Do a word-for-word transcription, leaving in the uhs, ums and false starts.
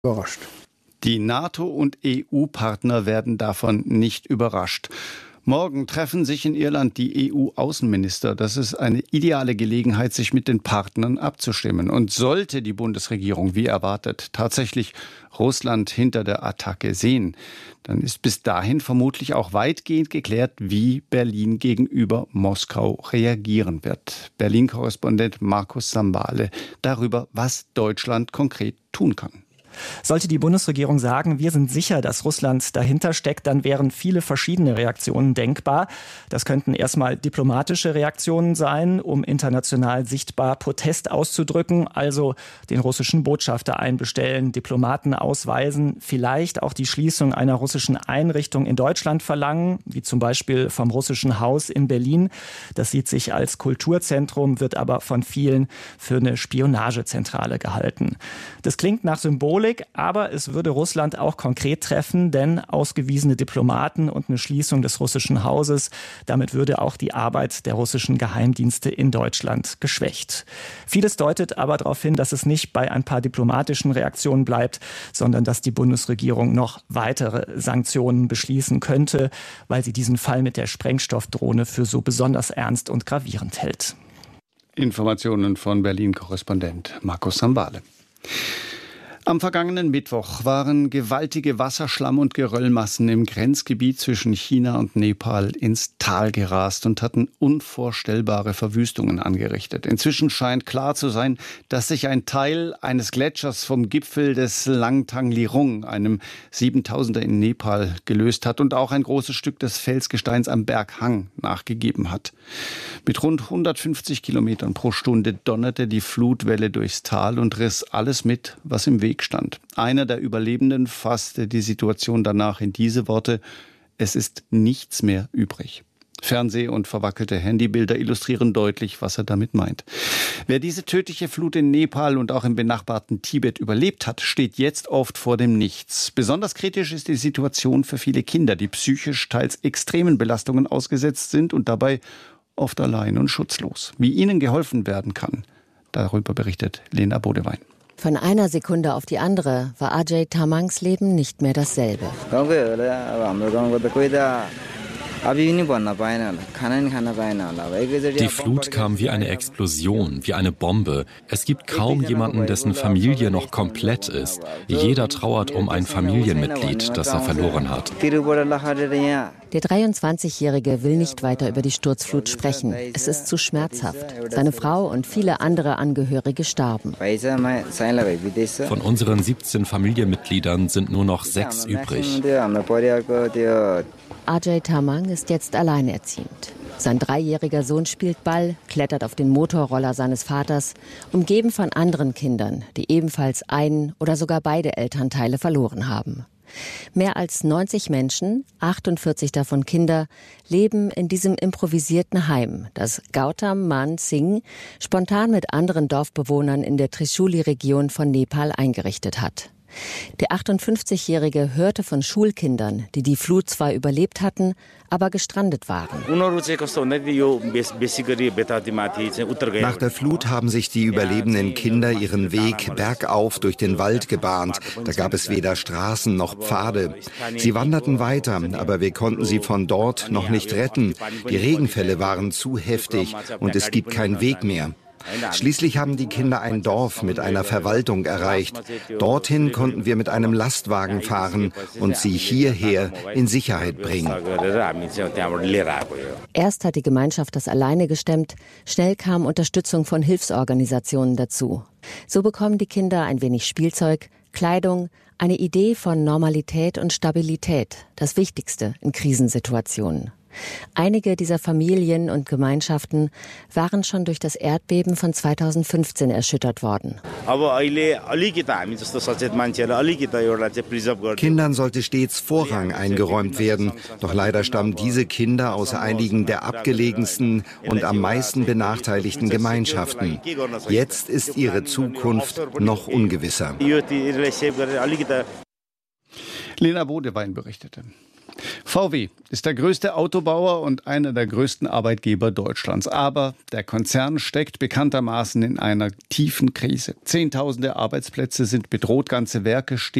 überrascht. Die NATO- und E U-Partner werden davon nicht überrascht. Morgen treffen sich in Irland die E U-Außenminister. Das ist eine ideale Gelegenheit, sich mit den Partnern abzustimmen. Und sollte die Bundesregierung, wie erwartet, tatsächlich Russland hinter der Attacke sehen, dann ist bis dahin vermutlich auch weitgehend geklärt, wie Berlin gegenüber Moskau reagieren wird. Berlin-Korrespondent Markus Sambale darüber, was Deutschland konkret tun kann. Sollte die Bundesregierung sagen, wir sind sicher, dass Russland dahinter steckt, dann wären viele verschiedene Reaktionen denkbar. Das könnten erstmal diplomatische Reaktionen sein, um international sichtbar Protest auszudrücken, also den russischen Botschafter einbestellen, Diplomaten ausweisen, vielleicht auch die Schließung einer russischen Einrichtung in Deutschland verlangen, wie zum Beispiel vom Russischen Haus in Berlin. Das sieht sich als Kulturzentrum, wird aber von vielen für eine Spionagezentrale gehalten. Das klingt nach Symbol, aber es würde Russland auch konkret treffen, denn ausgewiesene Diplomaten und eine Schließung des russischen Hauses, damit würde auch die Arbeit der russischen Geheimdienste in Deutschland geschwächt. Vieles deutet aber darauf hin, dass es nicht bei ein paar diplomatischen Reaktionen bleibt, sondern dass die Bundesregierung noch weitere Sanktionen beschließen könnte, weil sie diesen Fall mit der Sprengstoffdrohne für so besonders ernst und gravierend hält. Informationen von Berlin-Korrespondent Markus Sambale. Am vergangenen Mittwoch waren gewaltige Wasserschlamm- und Geröllmassen im Grenzgebiet zwischen China und Nepal ins Tal gerast und hatten unvorstellbare Verwüstungen angerichtet. Inzwischen scheint klar zu sein, dass sich ein Teil eines Gletschers vom Gipfel des Langtang Lirung, einem siebentausender in Nepal, gelöst hat und auch ein großes Stück des Felsgesteins am Berg Hang nachgegeben hat. Mit rund hundertfünfzig Kilometern pro Stunde donnerte die Flutwelle durchs Tal und riss alles mit, was im Weg stand. Einer der Überlebenden fasste die Situation danach in diese Worte: Es ist nichts mehr übrig. Fernseh- und verwackelte Handybilder illustrieren deutlich, was er damit meint. Wer diese tödliche Flut in Nepal und auch im benachbarten Tibet überlebt hat, steht jetzt oft vor dem Nichts. Besonders kritisch ist die Situation für viele Kinder, die psychisch teils extremen Belastungen ausgesetzt sind und dabei oft allein und schutzlos. Wie ihnen geholfen werden kann, darüber berichtet Lena Bodewein. Von einer Sekunde auf die andere war Ajay Tamangs Leben nicht mehr dasselbe. Die Flut kam wie eine Explosion, wie eine Bombe. Es gibt kaum jemanden, dessen Familie noch komplett ist. Jeder trauert um ein Familienmitglied, das er verloren hat. Der dreiundzwanzigjährige will nicht weiter über die Sturzflut sprechen. Es ist zu schmerzhaft. Seine Frau und viele andere Angehörige starben. Von unseren siebzehn Familienmitgliedern sind nur noch sechs übrig. Ajay Tamang ist jetzt alleinerziehend. Sein dreijähriger Sohn spielt Ball, klettert auf den Motorroller seines Vaters, umgeben von anderen Kindern, die ebenfalls einen oder sogar beide Elternteile verloren haben. Mehr als neunzig Menschen, achtundvierzig davon Kinder, leben in diesem improvisierten Heim, das Gautam Man Singh spontan mit anderen Dorfbewohnern in der Trishuli-Region von Nepal eingerichtet hat. Der achtundfünfzigjährige hörte von Schulkindern, die die Flut zwar überlebt hatten, aber gestrandet waren. Nach der Flut haben sich die überlebenden Kinder ihren Weg bergauf durch den Wald gebahnt. Da gab es weder Straßen noch Pfade. Sie wanderten weiter, aber wir konnten sie von dort noch nicht retten. Die Regenfälle waren zu heftig und es gibt keinen Weg mehr. Schließlich haben die Kinder ein Dorf mit einer Verwaltung erreicht. Dorthin konnten wir mit einem Lastwagen fahren und sie hierher in Sicherheit bringen. Erst hat die Gemeinschaft das alleine gestemmt, schnell kam Unterstützung von Hilfsorganisationen dazu. So bekommen die Kinder ein wenig Spielzeug, Kleidung, eine Idee von Normalität und Stabilität, das Wichtigste in Krisensituationen. Einige dieser Familien und Gemeinschaften waren schon durch das Erdbeben von zweitausendfünfzehn erschüttert worden. Kindern sollte stets Vorrang eingeräumt werden. Doch leider stammen diese Kinder aus einigen der abgelegensten und am meisten benachteiligten Gemeinschaften. Jetzt ist ihre Zukunft noch ungewisser. Lena Bodewein berichtete. V W ist der größte Autobauer und einer der größten Arbeitgeber Deutschlands. Aber der Konzern steckt bekanntermaßen in einer tiefen Krise. Zehntausende Arbeitsplätze sind bedroht, ganze Werke stehen